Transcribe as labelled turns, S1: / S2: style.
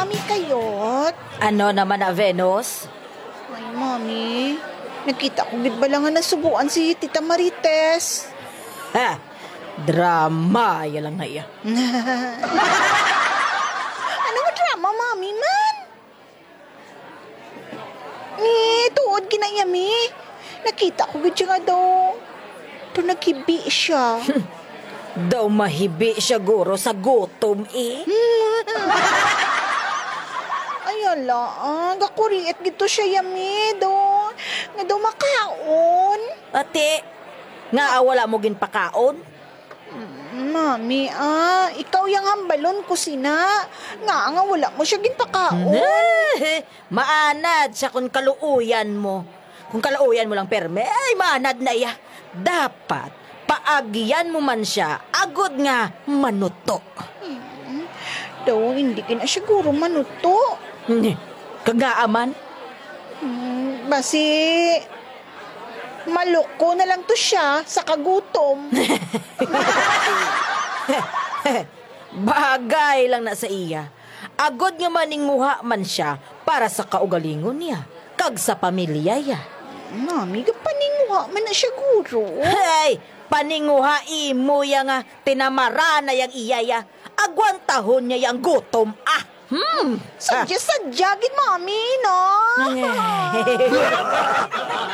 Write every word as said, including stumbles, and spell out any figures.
S1: Mami Kayot?
S2: Ano naman na, Venus?
S1: Ay, Mami. Nakita ko gid ba lang nga nasubuan si Tita Marites?
S2: Ha? Drama, yan lang na iya.
S1: Ano nga drama, Mami, man? Ni, tuod ginayami. Nakita ko gid siya nga daw. Pero naghibi siya.
S2: Daw mahibi siya guro sa gutom eh.
S1: Ay, ala, ah, gakuriit gito siya yami, do. Nga daw makaon.
S2: Ate, nga wala mo ginpakaon?
S1: Mami, ah, ikaw yung hambalon ko sina. Nga nga wala mo siya ginpakaon.
S2: Eh, maanad sa kung kaluuyan mo. Kung kaluuyan mo lang perme, ay maanad na iya. Dapat, paagyan mo man siya, agod nga manuto.
S1: Daw, hindi ka na siguro manuto.
S2: Hmm, kagaaman?
S1: Hmm, basi, maloko na lang to siya sa kagutom.
S2: Bagay lang na sa iya. Agod nga maninguha man siya para sa kaugalingon niya, kag sa pamilya ya.
S1: Mami, paninguha man na siya guro.
S2: Hey, paninguha imo ya nga tinamara na yang iyaya. Agwan tahon niya yang gutom. Ah, hmm.
S1: Sadya-sadya, gid, Mami, no?